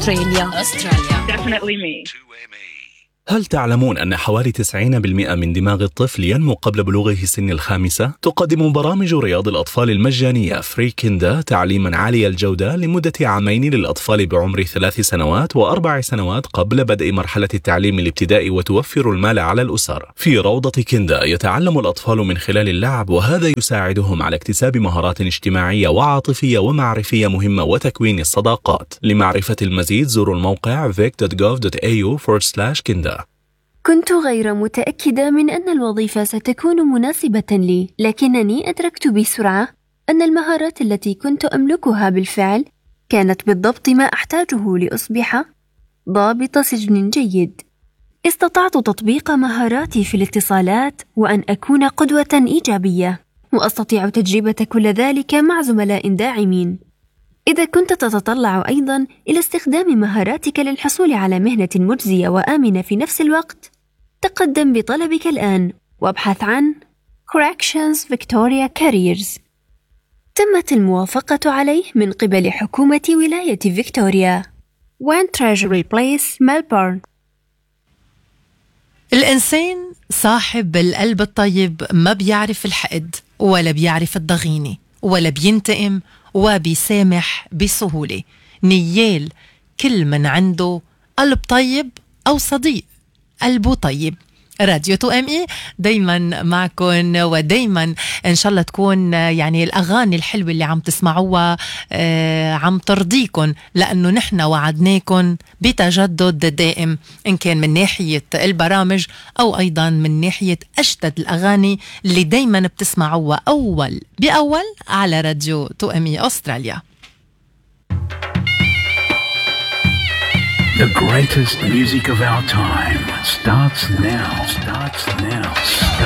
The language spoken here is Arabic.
أستراليا. Definitely me. هل تعلمون أن حوالي 90% من دماغ الطفل ينمو قبل بلوغه سن الخامسة؟ تقدم برامج رياض الأطفال المجانية فري كيندا تعليما عالي الجودة لمدة عامين للأطفال بعمر 3 سنوات و4 سنوات قبل بدء مرحلة التعليم الابتدائي، وتوفر المال على الأسر. في روضة كيندا يتعلم الأطفال من خلال اللعب، وهذا يساعدهم على اكتساب مهارات اجتماعية وعاطفية ومعرفية مهمة وتكوين الصداقات. لمعرفة المزيد زوروا الموقع vic.gov.au/kinda. كنت غير متأكدة من أن الوظيفة ستكون مناسبة لي، لكنني أدركت بسرعة أن المهارات التي كنت أملكها بالفعل كانت بالضبط ما أحتاجه لأصبح ضابط سجن جيد. استطعت تطبيق مهاراتي في الاتصالات وأن أكون قدوة إيجابية، وأستطيع تجربة كل ذلك مع زملاء داعمين. إذا كنت تتطلع أيضاً إلى استخدام مهاراتك للحصول على مهنة مجزية وآمنة في نفس الوقت، تقدم بطلبك الآن وابحث عن Corrections Victoria Careers. تمت الموافقة عليه من قبل حكومة ولاية فيكتوريا. One Treasury Place, Melbourne. الإنسان صاحب القلب الطيب ما بيعرف الحقد ولا بيعرف الضغينة ولا بينتقم وبيسامح بسهولة. نيال كل من عنده قلب طيب أو صديق قلبه طيب. راديو 2ME دايما معكم، ودايما إن شاء الله تكون يعني الأغاني الحلوة اللي عم تسمعوها عم ترضيكم، لأنه نحن وعدناكم بتجدد دائم، إن كان من ناحية البرامج أو أيضا من ناحية أجدد الأغاني اللي دايما بتسمعوها أول بأول على راديو 2ME أستراليا. The greatest music of our time starts now.